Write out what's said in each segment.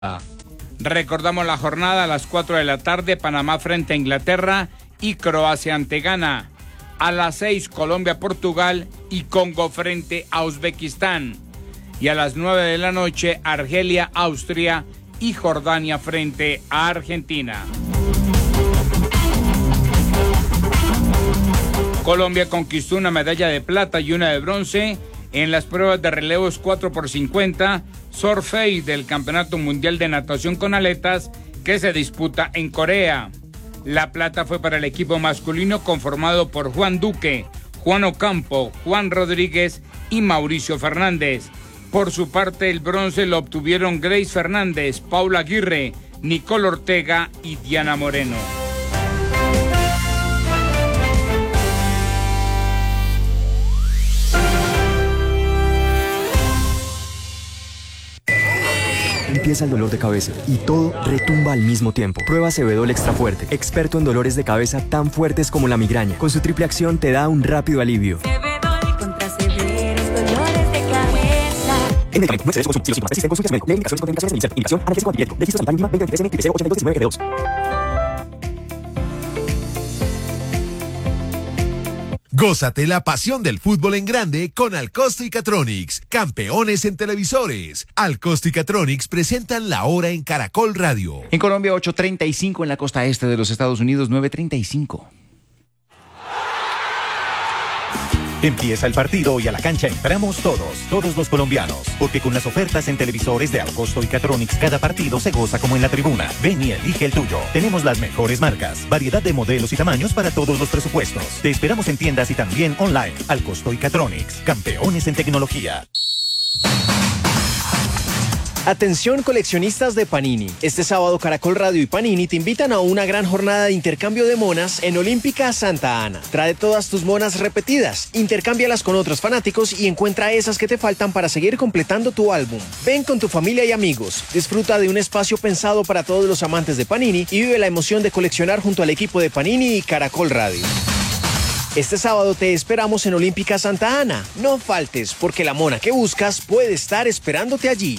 Recordamos la jornada a las 4 de la tarde, Panamá frente a Inglaterra y Croacia ante Ghana. A las 6, Colombia-Portugal y Congo frente a Uzbekistán. Y a las 9 de la noche, Argelia-Austria y Jordania frente a Argentina. Colombia conquistó una medalla de plata y una de bronce en las pruebas de relevos 4x50 Surface del Campeonato Mundial de Natación con Aletas que se disputa en Corea. La plata fue para el equipo masculino conformado por Juan Duque, Juan Ocampo, Juan Rodríguez y Mauricio Fernández. Por su parte, el bronce lo obtuvieron Grace Fernández, Paula Aguirre, Nicole Ortega y Diana Moreno. Empieza el dolor de cabeza y todo retumba al mismo tiempo. Prueba Cebedol Extra Fuerte, experto en dolores de cabeza tan fuertes como la migraña. Con su triple acción te da un rápido alivio. Cebedol contra severos dolores de cabeza. En medicamento, no excedes con consumos, persisten, consultas médico. Lee indicaciones, contraindicaciones en el indicación, analgésico antipirético. Registro sanitario mínima 2023 NPC 8219 Gózate la pasión del fútbol en grande con Alcosto y Catronics, campeones en televisores. Alcosto y Catronics presentan La Hora en Caracol Radio. En Colombia, 8:35, en la costa este de los Estados Unidos, 9:35. Empieza el partido y a la cancha entramos todos los colombianos, porque con las ofertas en televisores de Alcosto y Catronics cada partido se goza como en la tribuna. Ven y elige el tuyo. Tenemos las mejores marcas, variedad de modelos y tamaños para todos los presupuestos. Te esperamos en tiendas y también online. Alcosto y Catronics, campeones en tecnología. Atención coleccionistas de Panini. Este sábado Caracol Radio y Panini te invitan a una gran jornada de intercambio de monas en Olímpica Santa Ana. Trae todas tus monas repetidas, intercámbialas con otros fanáticos y encuentra esas que te faltan para seguir completando tu álbum. Ven con tu familia y amigos, disfruta de un espacio pensado para todos los amantes de Panini y vive la emoción de coleccionar junto al equipo de Panini y Caracol Radio. Este sábado te esperamos en Olímpica Santa Ana. No faltes, porque la mona que buscas puede estar esperándote allí.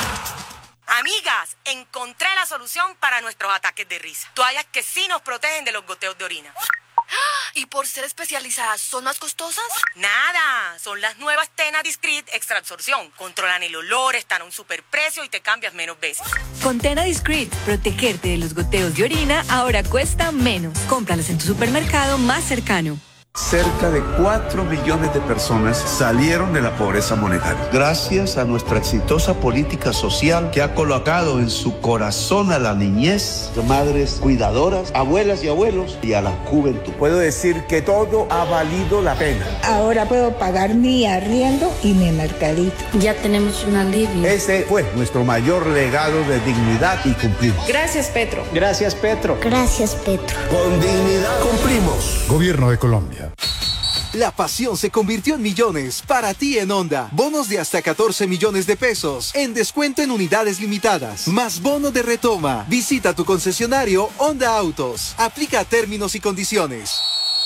Amigas, encontré la solución para nuestros ataques de risa. Toallas que sí nos protegen de los goteos de orina. ¿Y por ser especializadas son más costosas? Nada, son las nuevas Tena Discreet Extra Absorción. Controlan el olor, están a un superprecio y te cambias menos veces. Con Tena Discreet, protegerte de los goteos de orina ahora cuesta menos. Cómpralas en tu supermercado más cercano. Cerca de 4 millones de personas salieron de la pobreza monetaria. Gracias a nuestra exitosa política social que ha colocado en su corazón a la niñez, madres cuidadoras, abuelas y abuelos y a la juventud. Puedo decir que todo ha valido la pena. Ahora puedo pagar mi arriendo y mi mercadito. Ya tenemos un alivio. Ese fue nuestro mayor legado de dignidad y cumplimos. Gracias, Petro. Gracias, Petro. Gracias, Petro. Con dignidad cumplimos. Gobierno de Colombia. La pasión se convirtió en millones para ti en Honda. Bonos de hasta 14 millones de pesos en descuento en unidades limitadas. Más bono de retoma. Visita tu concesionario Honda Autos. Aplica términos y condiciones.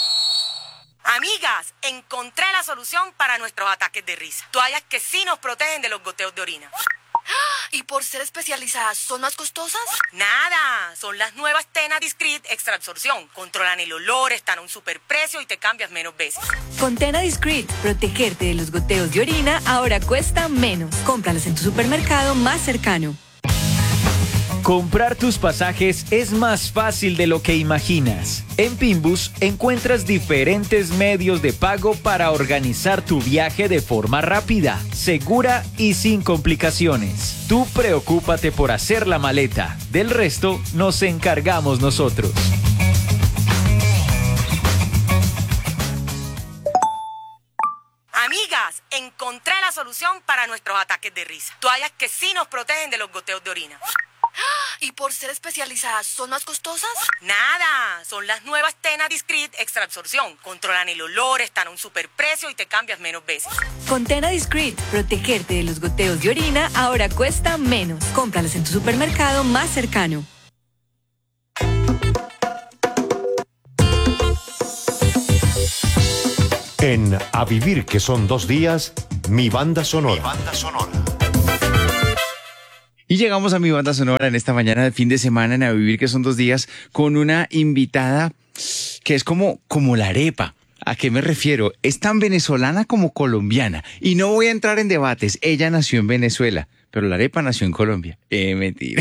Amigas, encontré la solución para nuestros ataques de risa. Toallas que sí nos protegen de los goteos de orina. ¿Y por ser especializadas son más costosas? Nada, son las nuevas Tena Discreet Extra Absorción. Controlan el olor, están a un superprecio y te cambias menos veces. Con Tena Discreet, protegerte de los goteos de orina ahora cuesta menos. Cómpralas en tu supermercado más cercano. Comprar tus pasajes es más fácil de lo que imaginas. En Pinbus encuentras diferentes medios de pago para organizar tu viaje de forma rápida, segura y sin complicaciones. Tú preocúpate por hacer la maleta, del resto nos encargamos nosotros. Amigas, encontré la solución para nuestros ataques de risa. Toallas que sí nos protegen de los goteos de orina. ¿Y por ser especializadas son más costosas? Nada, son las nuevas Tena Discreet Extra Absorción. Controlan el olor, están a un superprecio y te cambias menos veces. Con Tena Discreet, protegerte de los goteos de orina ahora cuesta menos. Cómpralas en tu supermercado más cercano. En A Vivir, que son 2 días, mi banda sonora. Y llegamos a mi banda sonora en esta mañana de fin de semana en A Vivir, que son 2 días, con una invitada que es como la arepa. ¿A qué me refiero? Es tan venezolana como colombiana. Y no voy a entrar en debates. Ella nació en Venezuela, pero la arepa nació en Colombia. Mentira.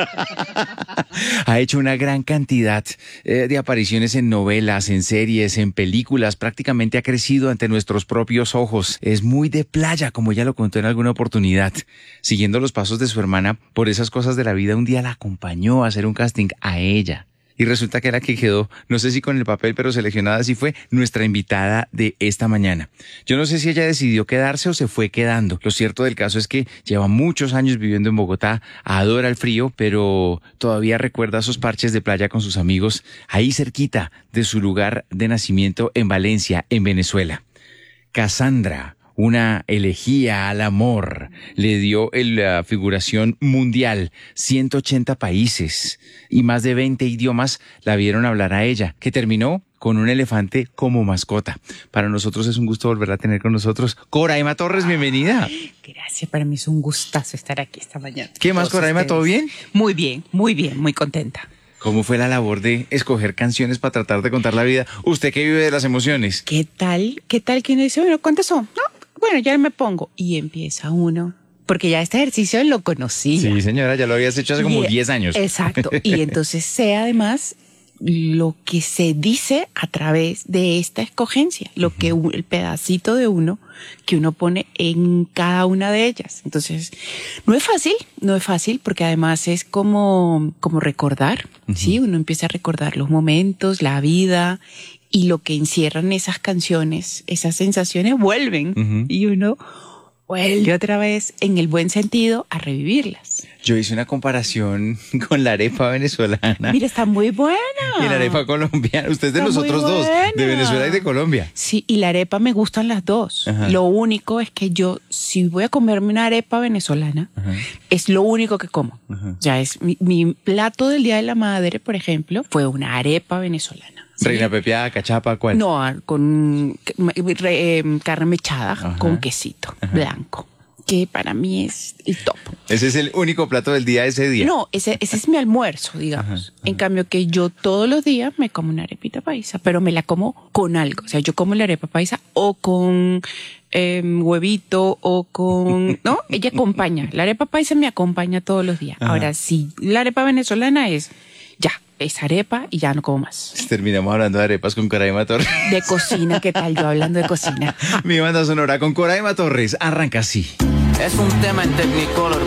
Ha hecho una gran cantidad de apariciones en novelas, en series, en películas. Prácticamente ha crecido ante nuestros propios ojos. Es muy de playa, como ella lo contó en alguna oportunidad. Siguiendo los pasos de su hermana, por esas cosas de la vida, un día la acompañó a hacer un casting a ella. Y resulta que la que quedó, no sé si con el papel, pero seleccionada así fue, nuestra invitada de esta mañana. Yo no sé si ella decidió quedarse o se fue quedando. Lo cierto del caso es que lleva muchos años viviendo en Bogotá, adora el frío, pero todavía recuerda esos parches de playa con sus amigos, ahí cerquita de su lugar de nacimiento en Valencia, en Venezuela. Cassandra, una elegía al amor, le dio la figuración mundial, 180 países y más de 20 idiomas la vieron hablar a ella, que terminó con un elefante como mascota. Para nosotros es un gusto volverla a tener con nosotros. Coraima Torres, bienvenida. Gracias, para mí es un gustazo estar aquí esta mañana. ¿Qué más, Coraima? ¿Todo bien? Muy bien, muy contenta. ¿Cómo fue la labor de escoger canciones para tratar de contar la vida? Usted que vive de las emociones. ¿Qué tal que uno dice, bueno, ¿cuántas son? No, bueno, ya me pongo. Y empieza uno, porque ya este ejercicio lo conocía. Sí, señora, ya lo habías hecho hace como 10 años. Exacto. Y entonces sé además lo que se dice a través de esta escogencia, lo que el pedacito de uno que uno pone en cada una de ellas. Entonces, no es fácil porque además es como recordar, ¿sí? Uno empieza a recordar los momentos, la vida, y lo que encierran esas canciones, esas sensaciones vuelven y uno vuelve otra vez, en el buen sentido, a revivirlas. Yo hice una comparación con la arepa venezolana. Mira, está muy buena. Y la arepa colombiana. Usted es de los otros dos, de Venezuela y de Colombia. Sí, y la arepa me gustan las dos. Ajá. Lo único es que yo, si voy a comerme una arepa venezolana, es lo único que como. O sea, es mi plato del Día de la Madre, por ejemplo, fue una arepa venezolana. ¿Sí? ¿Reina pepiada, cachapa, cuál? No, con carne mechada, con quesito blanco, que para mí es el top. ¿Ese es el único plato del día ese día? No, ese es mi almuerzo, digamos. En cambio que yo todos los días me como una arepita paisa, pero me la como con algo. O sea, yo como la arepa paisa o con huevito o con... ¿No? Ella acompaña. La arepa paisa me acompaña todos los días. Ahora, sí, la arepa venezolana es... Ya, es arepa y ya no como más. Terminamos hablando de arepas con Coraima Torres. De cocina, ¿qué tal? Yo hablando de cocina. Mi banda sonora con Coraima Torres arranca así. Es un tema en Technicolor.